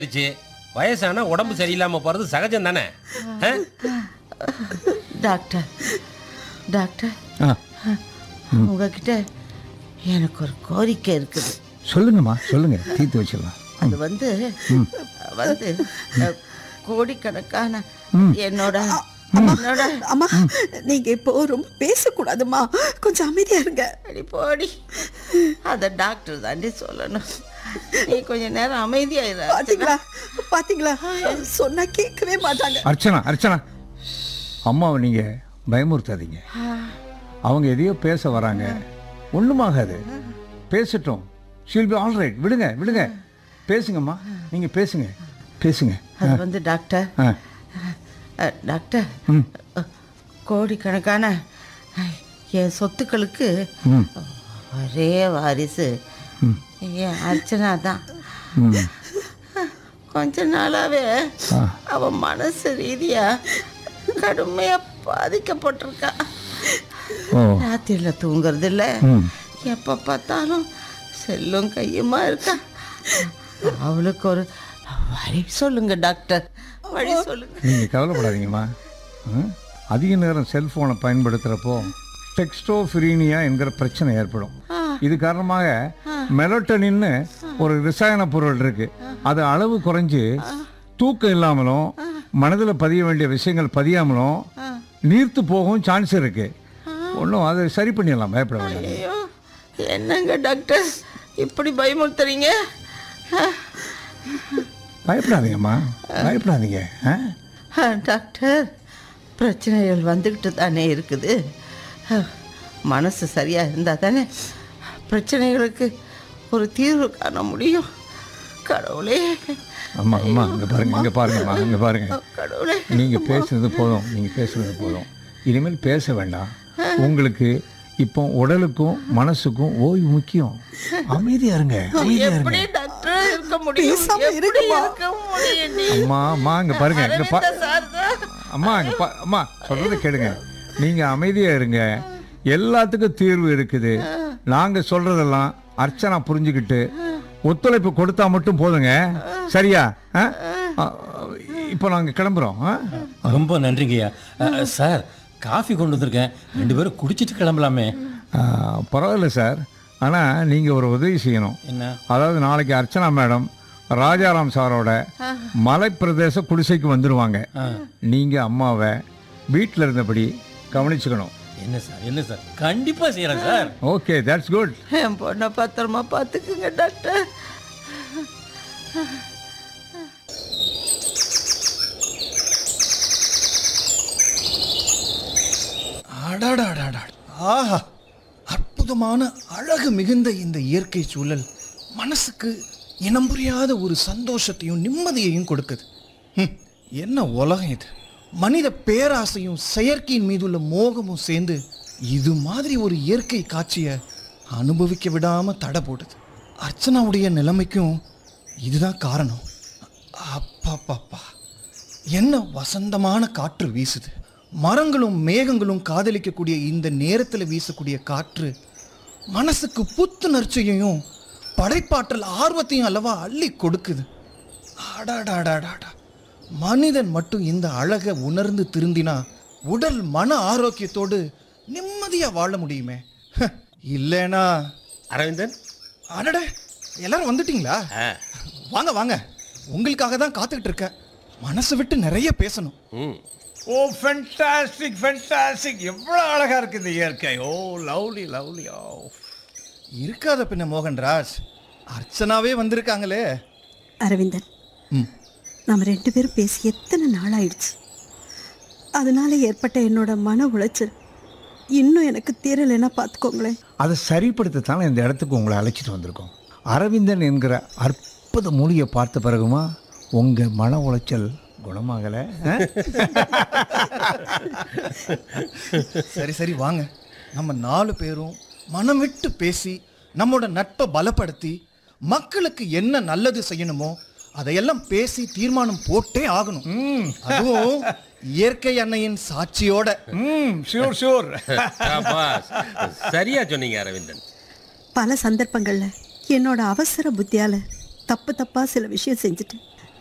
வயசான உடம்பு சரியில்லாம போறது சகஜம் தானே. டாக்டர் டாக்டர் உங்ககிட்ட எனக்கு ஒரு கோரிக்கை இருக்குது. சொல்லுங்கம்மா, சொல்லுங்க, தீர்த்து வச்சிடலாம். அது வந்து கோடிக்கணக்கான என்னோட அம்மா நீங்க இப்போ ரொம்ப பேசக்கூடாதுமா, கொஞ்சம் அமைதியா இருங்க. அடி போடி, அத டாக்டர் தாண்டி சொல்லணும். நீ கொஞ்ச நேரம் அமைதியாயிரு. பாத்தீங்களா பாத்தீங்களா, சொன்னா கேட்கவே மாட்டாங்க. அர்ச்சனா, அம்மாவை நீங்க பயமுறுத்தாதீங்க. அவங்க எதையோ பேச வராங்க, ஒண்ணுமாகாது, பேசட்டும். She'll be all right. விடுங்க, பேசுங்கம்மா, நீங்க பேசுங்க. அது வந்து டாக்டர் கோடிக்கணக்கான என் சொத்துக்களுக்கு ஒரே வாரிசு என் அர்ச்சனா தான். கொஞ்ச நாளாவே அவ மனசு ரீதியா கடுமையா பாதிக்கப்பட்டிருக்கா. ராத்திரில தூங்குறது இல்ல, எப்ப பார்த்தாலும் செல்லும் கையுமா இருக்கா. அவளுக்கு ஒரு வழி சொல்லுங்க டாக்டர், வழி சொல்லுங்க. நீங்க கவலைப்படாதீங்கம்மா. அதிக நேரம் செல்போனை பயன்படுத்துறப்போ டெக்ஸ்டோஃபிரீனியா என்கிற பிரச்சனை ஏற்படும். இது காரணமாக மெலட்டோனின்னு ஒரு ரசாயன பொருள் இருக்கு, அது அளவு குறைஞ்சு தூக்கம் இல்லாமலும் மனதில் பதிய வேண்டிய விஷயங்கள் பதியாமலும் நீர்த்து போகவும் சான்ஸ் இருக்கு. ஒன்றும் அதை சரி பண்ணிடலாம், பயப்பட வேண்டாம். ஐயோ, என்னங்க டாக்டர் இப்படி பயமுறுத்துறீங்க? பயப்படாதீங்கம்மா, பயப்படாதீங்க. டாக்டர், பிரச்சனைகள் வந்துக்கிட்டு தானே இருக்குது. மனசு சரியாக இருந்தால் தானே பிரச்சனைகளுக்கு ஒரு தீர்வு காண முடியும். கடவுளே. அம்மா இங்கே பாருங்க. கடவுளே, நீங்கள் பேசுனது போதும். இனிமேல் பேச வேண்டாம். உங்களுக்கு இப்போ உடலுக்கும் மனசுக்கும் ஓய்வு முக்கியம். அமைதியா இருங்க. எப்படி டாக்டர் இருக்க முடியும்? எப்படி இருக்க முடியும்? அம்மா இங்க பாருங்க. அம்மா சொல்றதை கேளுங்க. நீங்க அமைதியா இருங்க. எல்லாத்துக்கும் தீர்வு இருக்குது. நாங்க சொல்றதெல்லாம் அர்ச்சனா புரிஞ்சுக்கிட்டு ஒத்துழைப்பு கொடுத்தா மட்டும் போதுங்க. சரியா? இப்போ நாங்க கிளம்புறோம். ரொம்ப நன்றிங்கய்யா. சார், காஃபி கொண்டு வந்திருக்கேன், 2 பேரும் குடிச்சிட்டு கிளம்பலாமே. பரவாயில்ல சார், ஆனால் நீங்கள் ஒரு உதவி செய்யணும். என்ன? அதாவது நாளைக்கு அர்ச்சனா மேடம் ராஜாராம் சாரோட மலைப்பிரதேச குடிசைக்கு வந்துடுவாங்க. நீங்கள் அம்மாவை வீட்டில் இருந்தபடி கவனிச்சுக்கணும். என்ன சார், கண்டிப்பாக செய்கிறேன் சார். Okay, that's good. என் பொண்ணை பத்திரமா பார்த்துக்குங்க டாக்டர். ஆஹா, அற்புதமான அழகு மிகுந்த இந்த இயற்கை சூழல் மனசுக்கு இனம் புரியாத ஒரு சந்தோஷத்தையும் நிம்மதியையும் கொடுக்குது. என்ன உலகம் இது! மனித பேராசையும் செயற்கையின் மீதுள்ள மோகமும் சேர்ந்து இது மாதிரி ஒரு இயற்கை காட்சியை அனுபவிக்க விடாம தடை போடுது. அர்ச்சனாவுடைய நிலைமைக்கும் இதுதான் காரணம். அப்பா, என்ன வசந்தமான காற்று வீசுது! மரங்களும் மேகங்களும் காதலிக்கக்கூடிய இந்த நேரத்தில் வீசக்கூடிய காற்று மனசுக்கு புத்துணர்ச்சியையும் படைப்பாற்றல் ஆர்வத்தையும் அல்லவா அள்ளி கொடுக்குது. ஆடாடாடாடாடா, மனிதன் மட்டும் இந்த அழகை உணர்ந்து திருந்தினா உடல் மன ஆரோக்கியத்தோடு நிம்மதியா வாழ முடியுமே. இல்லைனா அரவிந்தன், அடட, எல்லாரும் வந்துட்டீங்களா? வாங்க, உங்களுக்காக தான் காத்துக்கிட்டு இருக்கேன். மனசு விட்டு நிறைய பேசணும். ஓ, ஃபென்டாஸ்டிக், எவ்வளோ அழகா இருக்கு இந்த இயற்கை. ஓ, லவ்லி. இருக்காத பின்ன மோகன்ராஜ், அர்ச்சனாவே வந்திருக்காங்களே. அரவிந்தன், நம்ம 2 பேரும் பேசி எத்தனை நாள் ஆயிடுச்சு. அதனால ஏற்பட்ட என்னோட மன உளைச்சல் இன்னும் எனக்கு தீரலைன்னா பார்த்துக்கோங்களேன். அதை சரிப்படுத்தத்தானே இந்த இடத்துக்கு உங்களை அழைச்சிட்டு வந்திருக்கோம். அரவிந்தன் என்கிற அற்புத மொழியை பார்த்த பிறகுமா உங்கள் மன உளைச்சல் குணமாகலை? சரி வாங்க, நம்ம 4 பேரும் மனம் விட்டு பேசி நம்மோட நட்பை பலப்படுத்தி மக்களுக்கு என்ன நல்லது செய்யணுமோ அதையெல்லாம் பேசி தீர்மானம் போட்டே ஆகணும். அதுவும் இயற்கை அன்னையின் சாட்சியோட. ஷூர். சரியா சொன்னீங்க அரவிந்தன். பல சந்தர்ப்பங்கள்ல என்னோட அவசர புத்தியால தப்பா சில விஷயம் செஞ்சுட்டேன்.